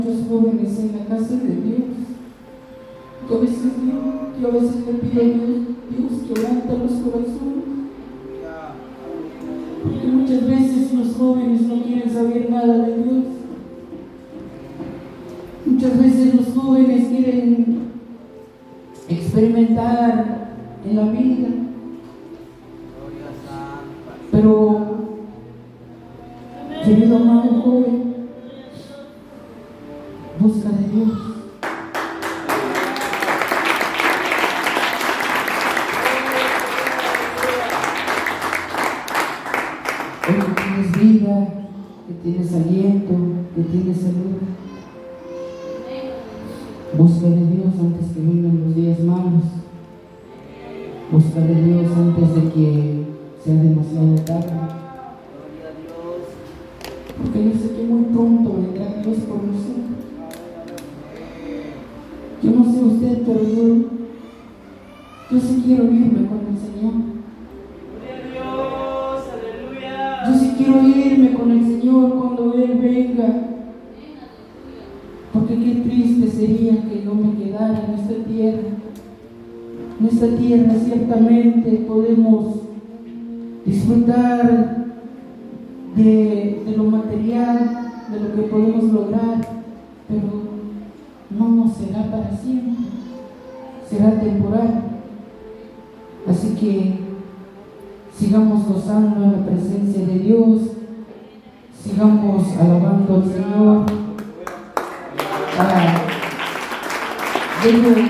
muchos jóvenes en la casa de Dios. Yo a veces le pido a Dios que levanta los corazones. Porque muchas veces los jóvenes no quieren saber nada de Dios. Muchas veces los jóvenes quieren experimentar en la vida. Pero, querido amado joven, busca de Dios. Hoy que tienes vida, que tienes aliento, que tienes salud, busca de Dios antes que vengan los días malos. Busca de Dios antes de que sea demasiado tarde. Porque yo sé que muy pronto vendrá Dios por nosotros. Yo no sé usted, pero yo sí quiero irme con el Señor. Yo sí quiero irme con el Señor cuando Él venga. Porque qué triste sería que yo me quedara en esta tierra. En esta tierra ciertamente podemos disfrutar de lo material, de lo que podemos lograr, pero no nos será para siempre, será temporal. Así que sigamos gozando en la presencia de Dios, sigamos alabando al Señor. Dejo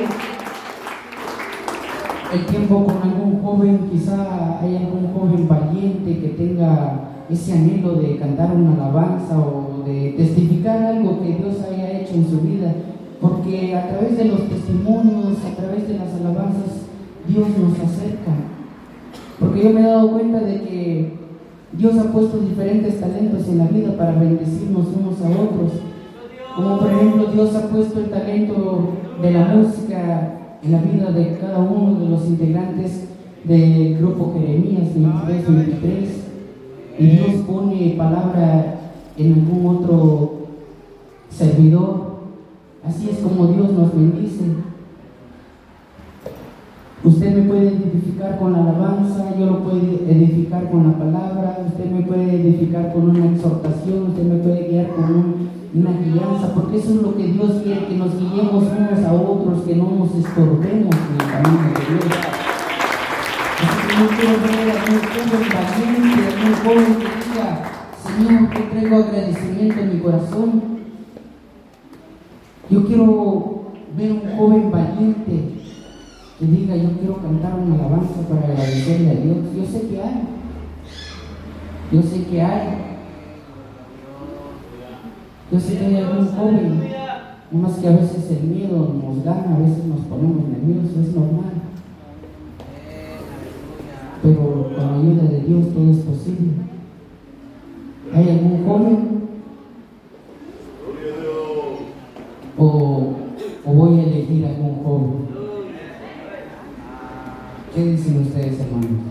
el tiempo con algún joven, quizá hay algún joven valiente que tenga ese anhelo de cantar una alabanza o de testificar algo que Dios haya hecho en su vida, porque a través de los testimonios, a través de las alabanzas, Dios nos acerca. Porque yo me he dado cuenta de que Dios ha puesto diferentes talentos en la vida para bendecirnos unos a otros. Como por ejemplo, Dios ha puesto el talento de la música en la vida de cada uno de los integrantes del grupo Jeremías 23. Y Dios pone palabra en algún otro servidor. Así es como Dios nos bendice. Usted me puede edificar con la alabanza, yo lo puedo edificar con la palabra, usted me puede edificar con una exhortación, usted me puede guiar con una guianza, porque eso es lo que Dios quiere, que nos guiemos unos a otros, que no nos estorbemos en el camino de Dios. Así que yo quiero ver a un joven valiente, a un joven que diga: Señor, te traigo agradecimiento en mi corazón. Yo quiero ver un joven valiente que diga: yo quiero cantar una alabanza para agradecerle a Dios. Yo sé que hay. Yo sé que hay algún joven, más que a veces el miedo nos gana, a veces nos ponemos nerviosos, es normal. Pero con la ayuda de Dios todo es posible. ¿Hay algún joven? ¿O voy a elegir algún joven? ¿Qué dicen ustedes, hermanos?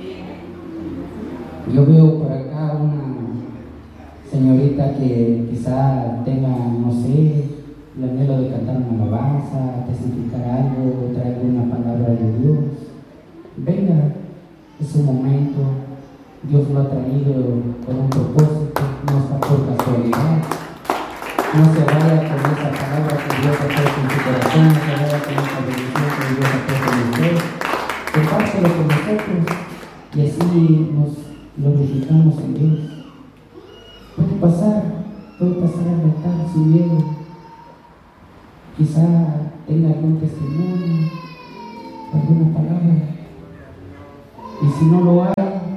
Yo veo por acá una señorita que quizá tenga, no sé, el anhelo de cantar una alabanza, testificar algo, traer una palabra de Dios. Venga, es un momento. Dios lo ha traído con un propósito, no está por casualidad. No se vaya con esa palabra que Dios ha puesto en su corazón, no se vaya con esa bendición que Dios ha puesto en usted. Compártelo con nosotros y así nos glorificamos en Dios. Puede pasar al altar sin miedo. Quizá tenga algún testimonio, alguna palabra. Y si no lo hay,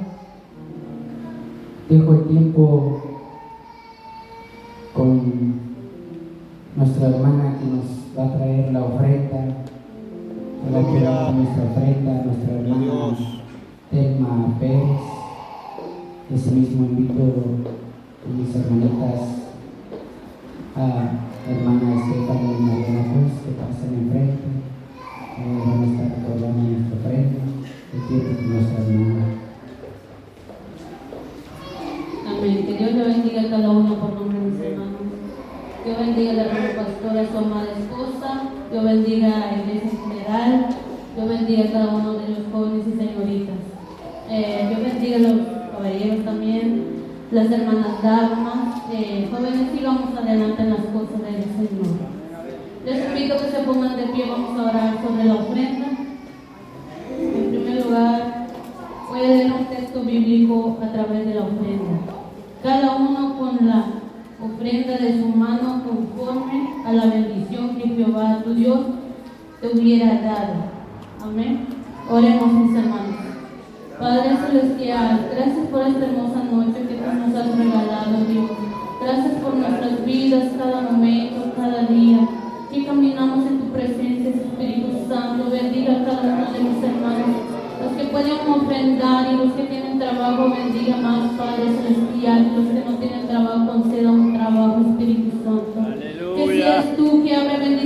dejo el tiempo con nuestra hermana que nos va a traer la ofrenda. Va a traer nuestra ofrenda, nuestra hermana Telma Pérez. Ese mismo invito a mis hermanitas, a hermana Estefania y Mariana Cruz, que pasan enfrente. Van a estar recordando nuestra ofrenda, el tiempo de nuestra hermana. Amén. Que Dios le bendiga a cada uno por nombre de mis hermanos. Dios bendiga a la hermana pastora, a su amada esposa. Dios bendiga a la iglesia en general. Dios bendiga a cada uno de los jóvenes y señoritas. Dios bendiga a los caballeros también, las hermanas damas. Jóvenes, sigamos adelante en las cosas del Señor. Les invito a que se pongan de pie. Vamos a orar sobre la ofrenda. En primer lugar, voy a leer un texto bíblico a través de la ofrenda. Cada uno con la ofrenda de su mano conforme a la bendición que Jehová tu Dios te hubiera dado. Amén. Oremos, mis hermanos. Padre Celestial, gracias por esta hermosa noche que tú nos has regalado, Dios. Gracias por nuestras vidas, cada momento, cada día, que caminamos en tu presencia, Espíritu Santo. Bendiga a cada uno de mis hermanos, los que pueden ofrendar y los que tienen trabajo, bendiga más, Padre Celestial. Los que no tienen trabajo, conceda un trabajo, Espíritu Santo. Aleluya. Que seas tú que abre bendición